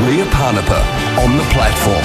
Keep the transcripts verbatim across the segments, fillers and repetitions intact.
Leah Parnapa on the platform.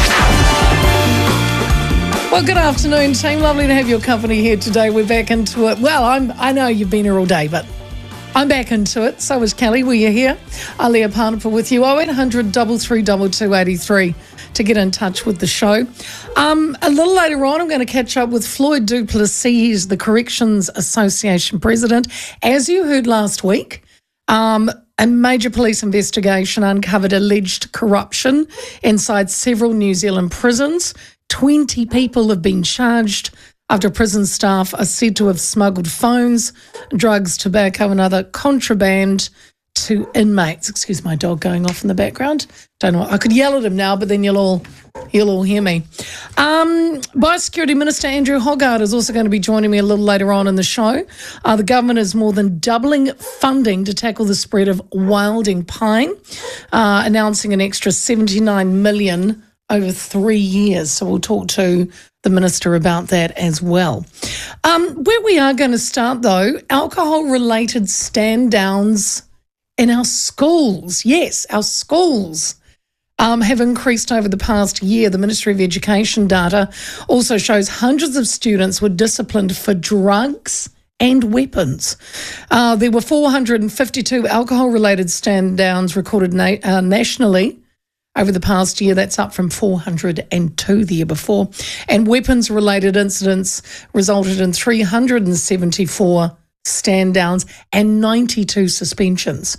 Well, good afternoon, team. Lovely to have your company here today. We're back into it. Well, I'm, I know you've been here all day, but I'm back into it. So is Kelly. Were you here? Uh, Leah Parnapa with you. oh eight hundred, three three two two eight three to get in touch with the show. Um, a little later on, I'm going to catch up with Floyd du Plessis. He's the Corrections Association president. As you heard last week, um, a major police investigation uncovered alleged corruption inside several New Zealand prisons. twenty people have been charged after prison staff are said to have smuggled phones, drugs, tobacco and other contraband to inmates. Excuse my dog going off in the background. Don't know. I could yell at him now, but then you'll all you'll all hear me. Um, Biosecurity Minister Andrew Hoggard is also going to be joining me a little later on in the show. Uh, the government is more than doubling funding to tackle the spread of wilding pine, uh, announcing an extra seventy-nine million dollars over three years. So we'll talk to the Minister about that as well. Um, where we are going to start, though, alcohol-related stand-downs in our schools. Yes, our schools um, have increased over the past year. The Ministry of Education data also shows hundreds of students were disciplined for drugs and weapons. Uh, there were four hundred fifty-two alcohol-related stand-downs recorded na- uh, nationally over the past year. That's up from four hundred two the year before. And weapons-related incidents resulted in three hundred seventy-four stand-downs and ninety-two suspensions.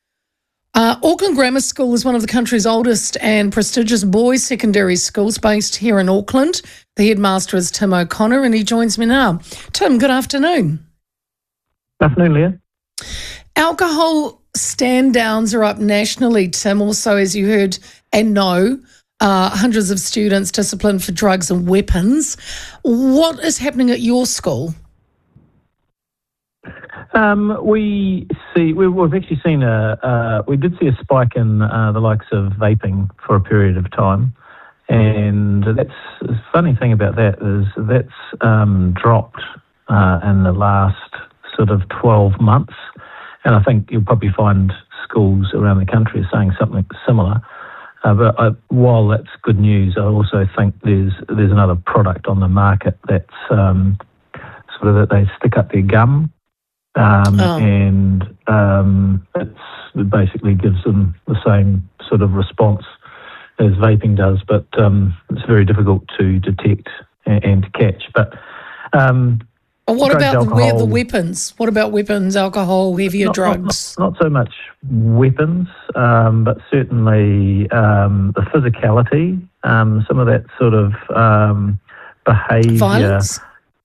Uh, Auckland Grammar School is one of the country's oldest and prestigious boys' secondary schools based here in Auckland. The headmaster is Tim O'Connor, and he joins me now. Tim, good afternoon. Good afternoon, Leah. Alcohol stand-downs are up nationally, Tim, also, as you heard and know, uh, hundreds of students disciplined for drugs and weapons. What is happening at your school? Um, we see we, we've actually seen a uh, we did see a spike in uh, the likes of vaping for a period of time, and that's the funny thing about that is that's um, dropped uh, in the last sort of twelve months, and I think you'll probably find schools around the country are saying something similar. Uh, but I, while that's good news, I also think there's there's another product on the market that's um, sort of that they stick up their gum. Um, oh. And um, it's, it basically gives them the same sort of response as vaping does, but um, it's very difficult to detect and, and to catch. But um, what drugs, about alcohol, the, the weapons? What about weapons, alcohol, heavier not, drugs? Not, not, not so much weapons, um, but certainly um, the physicality, um, some of that sort of um, behaviour. Violence?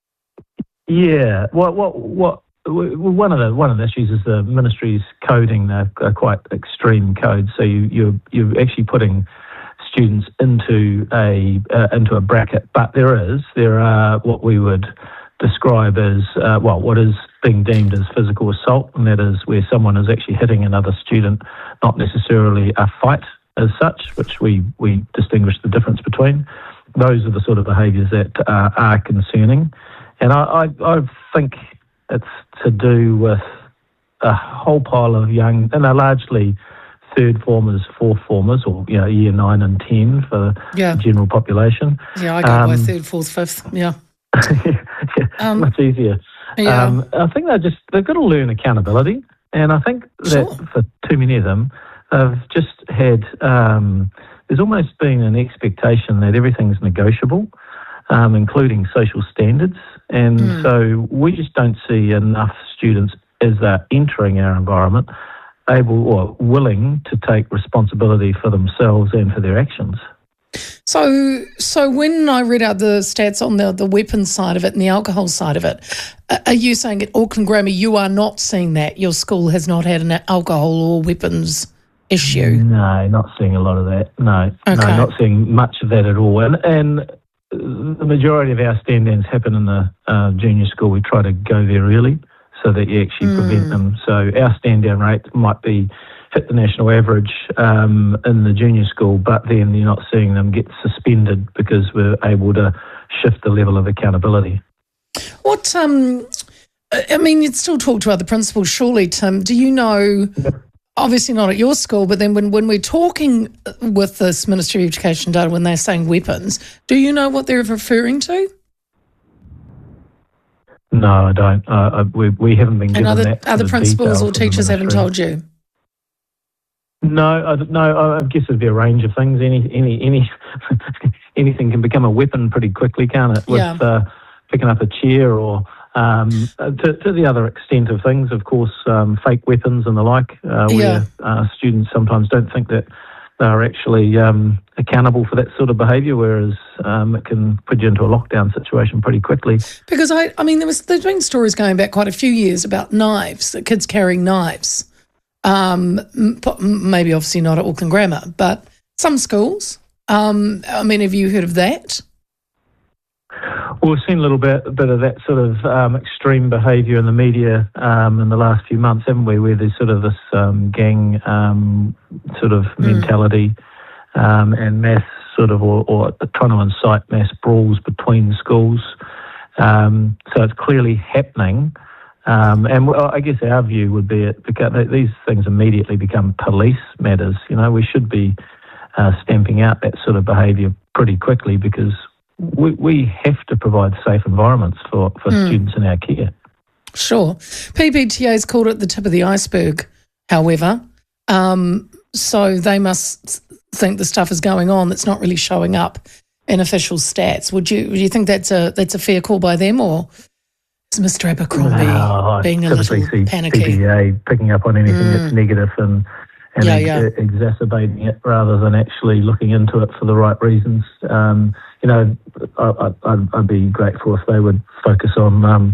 Yeah. What? What? What? One of the one of the issues is the ministry's coding. They're quite extreme codes, so you you're you're actually putting students into a uh, into a bracket. But there is there are what we would describe as uh, well what is being deemed as physical assault, and that is where someone is actually hitting another student, not necessarily a fight as such, which we we distinguish the difference between. Those are the sort of behaviours that uh, are concerning, and I I, I think it's to do with a whole pile of young, and they're largely third formers, fourth formers, or you know, year nine and ten for yeah. the general population. Yeah, I go um, by third, fourth, fifth. Yeah, yeah um, much easier. Yeah. Um, I think they just they've got to learn accountability, and I think that sure. for too many of them, they've just had. Um, there's almost been an expectation that everything's negotiable. Um, including social standards. And mm. so we just don't see enough students as they're entering our environment able or willing to take responsibility for themselves and for their actions. So so when I read out the stats on the, the weapons side of it and the alcohol side of it, are you saying at Auckland Grammar you are not seeing that? Your school has not had an alcohol or weapons issue? No, not seeing a lot of that. No, okay. no, not seeing much of that at all. And, and the majority of our stand-downs happen in the uh, junior school. We try to go there early so that you actually mm. prevent them. So our stand-down rate might be hit the national average um, in the junior school, but then you're not seeing them get suspended because we're able to shift the level of accountability. What, um, I mean, you'd still talk to other principals, surely, Tim. Do you know obviously not at your school, but then when, when we're talking with this Ministry of Education data, when they're saying weapons, do you know what they're referring to? No, I don't. Uh, we, we haven't been given and other, that. other sort of principals detail or from the teachers haven't ministry. told you? No, I, no. I guess it'd be a range of things. Any, any, any, anything can become a weapon pretty quickly, can't it? With Yeah. uh, picking up a chair, or um, to, to the other extent of things, of course, um, fake weapons and the like, uh, where Yeah. uh, students sometimes don't think that they're actually um, accountable for that sort of behaviour, whereas um, it can put you into a lockdown situation pretty quickly. Because, I, I mean, there was, there's been stories going back quite a few years about knives, that kids carrying knives. Um, m- maybe obviously not at Auckland Grammar, but some schools. Um, I mean, have you heard of that? Well, we've seen a little bit, bit of that sort of um, extreme behaviour in the media um, in the last few months, haven't we? Where there's sort of this um, gang um, sort of Mm. mentality um, and mass sort of, or, or trying to incite mass brawls between schools. Um, so it's clearly happening. Um, and well, I guess our view would be it because these things immediately become police matters. You know, we should be uh, stamping out that sort of behaviour pretty quickly, because we, we have to provide safe environments for, for Mm. students in our care. Sure. P P T A's called it the tip of the iceberg, however. Um, so they must think the stuff is going on that's not really showing up in official stats. Would you would you think that's a that's a fair call by them, or is Mister Abercrombie No, being a I typically little see panicky? P P A picking up on anything Mm. that's negative and, and Yeah, ex- yeah. exacerbating it rather than actually looking into it for the right reasons. Um, you know, I, I, I'd, I'd be grateful if they would focus on um,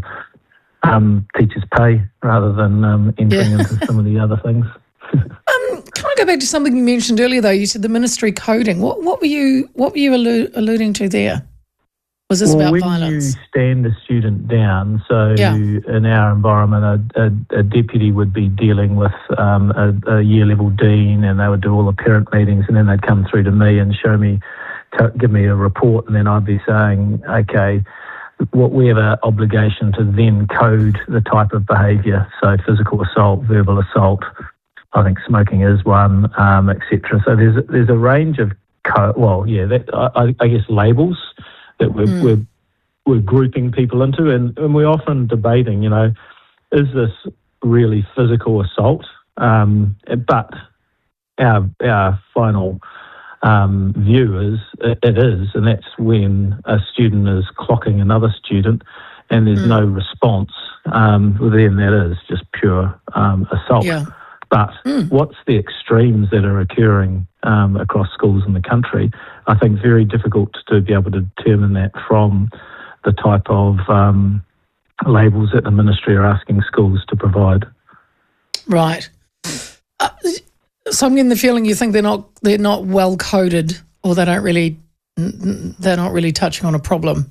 um, teachers' pay rather than um, entering Yeah. into some of the other things. Um, can I go back to something you mentioned earlier, though? You said the ministry coding. What what were you what were you allu- alluding to there? Was this well, about when violence? you stand a student down, so Yeah. in our environment, a, a, a deputy would be dealing with um, a, a year level dean, and they would do all the parent meetings, and then they'd come through to me and show me, t- give me a report, and then I'd be saying, okay, what we have an obligation to then code the type of behaviour, so physical assault, verbal assault. I think smoking is one, um, et cetera. So there's there's a range of co- well, yeah, that, I, I guess labels that we're, Mm. we're we're grouping people into, and, and we're often debating, you know, is this really physical assault? Um, but our our final um, view is it, it is, and that's when a student is clocking another student, and there's Mm. no response. Um, well, then that is just pure um, assault. Yeah. But Mm. what's the extremes that are occurring um, across schools in the country? I think very difficult to be able to determine that from the type of um, labels that the ministry are asking schools to provide. Right. Uh, so I'm getting the feeling you think they're not they're not well coded, or they don't really they're not really touching on a problem.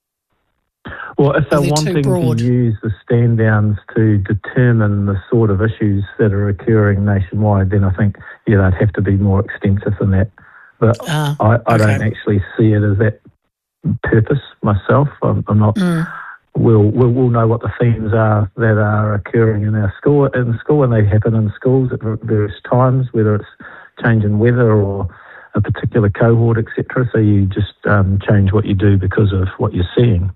Well, if Or they're they're too wanting broad. to use the stand downs to determine the sort of issues that are occurring nationwide, then I think, yeah, they'd have to be more extensive than that. But Ah, I, I don't okay. actually see it as that purpose myself. I'm, I'm not. Mm. We'll, we'll we'll know what the themes are that are occurring in our school in school, and they happen in schools at various times, whether it's change in weather or a particular cohort, et cetera. So you just um, change what you do because of what you're seeing.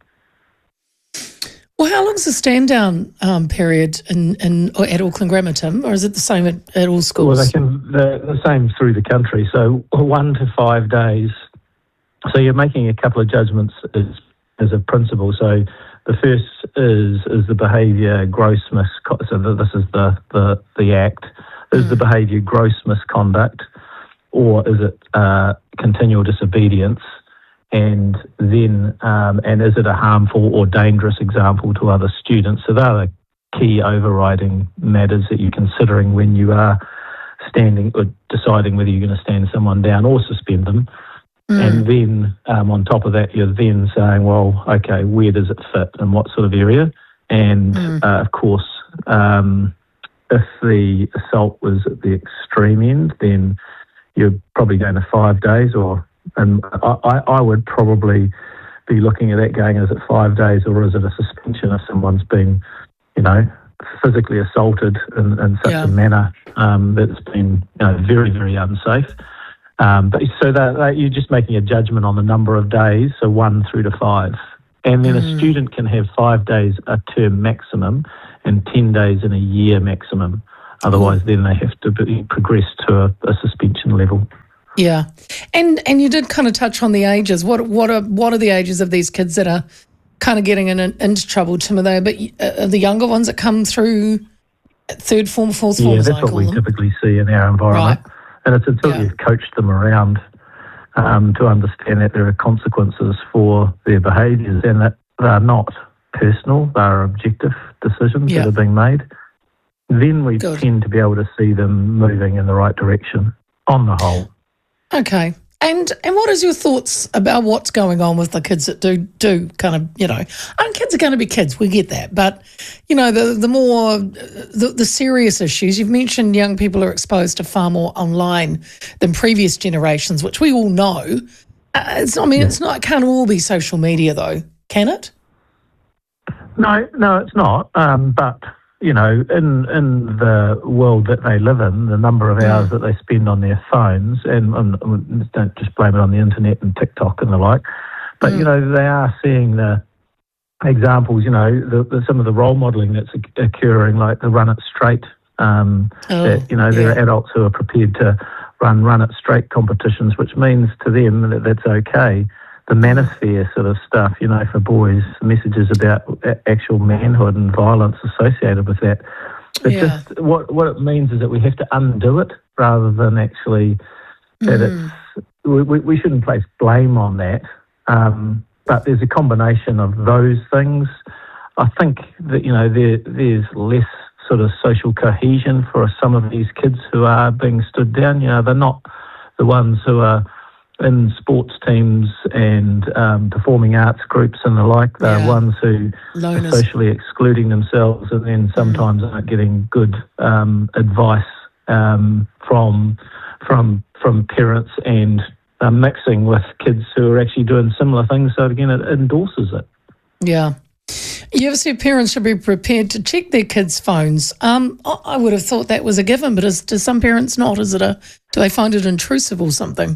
Well, how long's the stand down um, period in, in or at Auckland Grammar, Tim, or is it the same at, at all Well, schools? they can they're the same through the country. So one to five days. So you're making a couple of judgments as as a principle. So the first is is the behaviour gross misconduct. So this is the the the act. Is Mm. the behaviour gross misconduct, or is it uh, continual disobedience? And then, um, and is it a harmful or dangerous example to other students? So they're the key overriding matters that you're considering when you are standing or deciding whether you're going to stand someone down or suspend them. Mm. And then um, on top of that, you're then saying, well, okay, where does it fit and what sort of area? And Mm. uh, of course, um, if the assault was at the extreme end, then you're probably going to five days or And I, I would probably be looking at that going, is it five days or is it a suspension if someone's been, you know, physically assaulted in, in such Yeah. a manner um, that's been you know, very, very unsafe. Um, but so that, that you're just making a judgment on the number of days, so one through to five. And then Mm. a student can have five days a term maximum and ten days in a year maximum. Otherwise, then they have to be progressed to a, a suspension level. Yeah, and and you did kind of touch on the ages. What what are what are the ages of these kids that are kind of getting in, into trouble, Tim? Are they a bit, uh, the younger ones that come through third form, fourth form? Yeah, as that's I what call we them? typically see in our environment. Right. And it's until Yeah. you've coached them around um, to understand that there are consequences for their behaviours and that they're not personal, they're objective decisions Yeah. that are being made. Then we Good. tend to be able to see them moving in the right direction on the whole. Okay. And and what is your thoughts about what's going on with the kids that do do kind of, you know, I mean, kids are going to be kids, we get that, but, you know, the the more, the, the serious issues, you've mentioned young people are exposed to far more online than previous generations, which we all know. Uh, it's, I mean, it's not, it can't all be social media though, can it? No, no, it's not. Um, but you know, in in the world that they live in, the number of hours that they spend on their phones, and, and don't just blame it on the internet and TikTok and the like, but Mm. you know, they are seeing the examples. You know, the, the, some of the role modelling that's occurring, like the Run It Straight. Um, Oh, that you know, there yeah. are adults who are prepared to run Run It Straight competitions, which means to them that that's okay. The manosphere sort of stuff, you know, for boys, messages about a- actual manhood and violence associated with that. It Yeah. just what what it means is that we have to undo it rather than actually that Mm. it's we, we we shouldn't place blame on that. Um, but there's a combination of those things. I think that you know there there's less sort of social cohesion for some of these kids who are being stood down. You know, they're not the ones who are in sports teams and um, performing arts groups and the like. They're Yeah. ones who are Loners. socially excluding themselves and then sometimes aren't getting good um, advice um, from from from parents and uh, mixing with kids who are actually doing similar things. So again, it endorses it. Yeah. You ever see parents should be prepared to check their kids' phones? Um, I I would have thought that was a given, but is, do some parents not? Is it a, do they find it intrusive or something?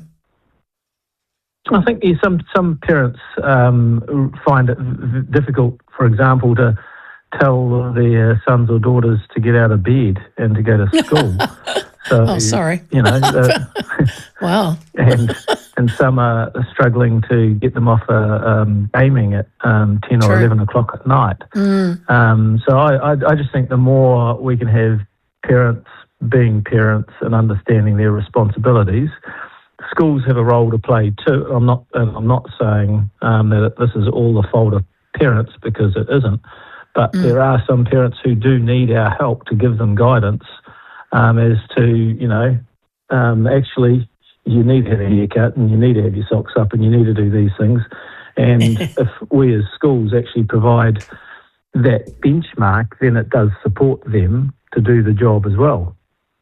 I think yeah, some some parents um, find it v- difficult, for example, to tell their sons or daughters to get out of bed and to go to school. So, Oh, sorry. You know, uh, Wow. and and some are struggling to get them off uh, um, gaming at um, ten True. or eleven o'clock at night. Mm. Um, so I, I I just think the more we can have parents being parents and understanding their responsibilities. Schools have a role to play too. I'm not. And I'm not saying um, that this is all the fault of parents because it isn't. But Mm. there are some parents who do need our help to give them guidance um, as to you know um, actually you need to have a haircut and you need to have your socks up and you need to do these things. And if we as schools actually provide that benchmark, then it does support them to do the job as well.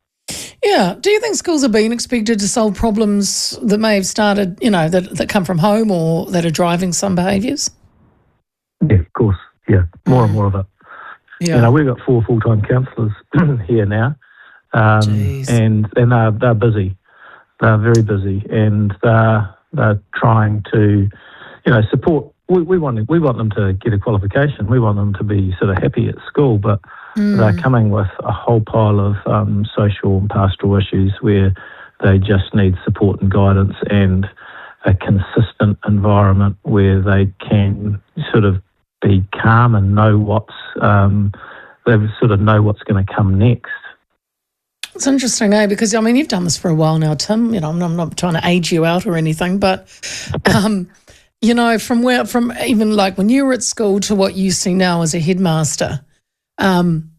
Yeah. Do you think schools are being expected to solve problems that may have started, you know, that, that come from home or that are driving some behaviours? Yeah, of course. Yeah, more and more of it. Yeah. You know, we've got four full-time counsellors here now, um, Jeez. and and they're they're busy. They're very busy, and they're they're trying to, you know, support. We, we want we want them to get a qualification. We want them to be sort of happy at school, but Mm. they're coming with a whole pile of um, social and pastoral issues where they just need support and guidance and a consistent environment where they can sort of be calm and know what's um, they sort of know what's going to come next. It's interesting, eh? Because, I mean, you've done this for a while now, Tim. You know, I'm not, I'm not trying to age you out or anything, but, um, you know, from where, from even like when you were at school to what you see now as a headmaster, um,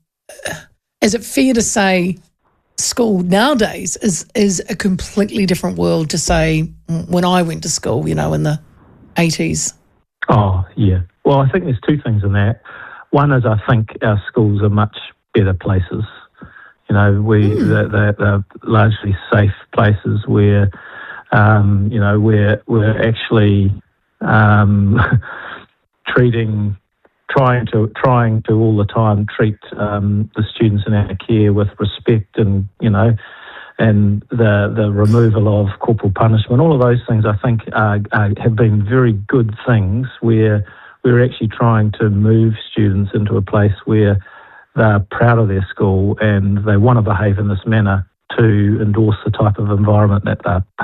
is it fair to say school nowadays is is a completely different world to say when I went to school, you know, in the eighties? Oh, yeah. Well, I think there's two things in that. One is I think our schools are much better places. You know, we Mm. they're, they're, they're largely safe places where, um, you know, we're, we're actually um, treating trying to trying to all the time treat um, the students in our care with respect, and you know, and the the removal of corporal punishment. All of those things, I think, uh, uh, have been very good things where we're actually trying to move students into a place where they're proud of their school and they want to behave in this manner to endorse the type of environment that they're